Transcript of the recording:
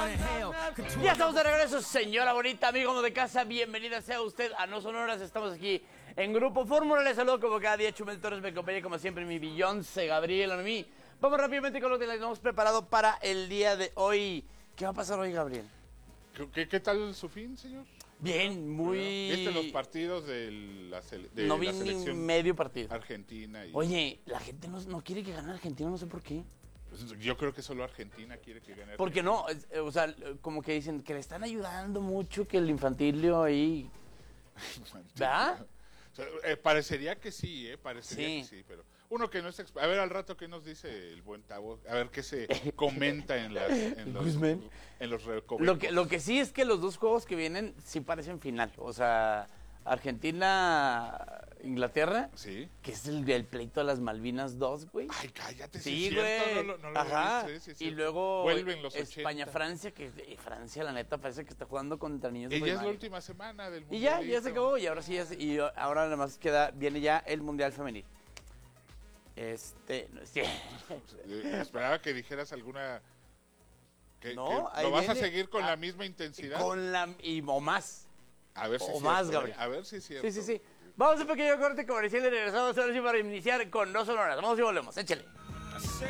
Ya estamos de regreso, señora bonita, amigo de casa, bienvenida sea usted a No Sonoras. Estamos aquí en Grupo Fórmula. Les saludo como cada día, Chumel Torres, me acompaña como siempre mi Beyoncé, Gabriel, a mí. Vamos rápidamente con lo que les hemos preparado para el día de hoy. ¿Qué va a pasar hoy, Gabriel? ¿Qué tal su fin, señor? Bien, muy... ¿Viste los partidos de la No vi ni selección medio partido. argentina? Oye, la gente no quiere que gane Argentina, no sé por qué. Yo creo que solo Argentina quiere que gane. Porque no, o sea, como que dicen que le están ayudando mucho, que el infantilio ahí... ¿verdad? O sea, parecería que sí, parecería que sí, pero uno que no es a ver al rato qué nos dice el buen Tavo, a ver qué se comenta en los recovecos. Lo que sí es que los dos juegos que vienen sí parecen final, o sea, Argentina-Inglaterra, Sí. que es el pleito de las Malvinas 2, güey. Ay, cállate, Sí, es güey. cierto, no lo Ajá. viste, sí, y luego vuelven los España-Francia, que Francia, la neta, parece que está jugando contra niños de Y ya es la primaria. última semana del Y mundial. ya se acabó, y ahora sí, y ahora nada más viene ya el Mundial Femenil. No es cierto. Esperaba que dijeras alguna... No, ahí ¿Lo vas a viene. seguir con la misma intensidad? O más. A ver si o es más, cierto, Gabriel. a ver si es cierto. Sí. Vamos a un pequeño corte comercial y regresamos ahora sí para iniciar con No Sonoras. Vamos y volvemos, échale.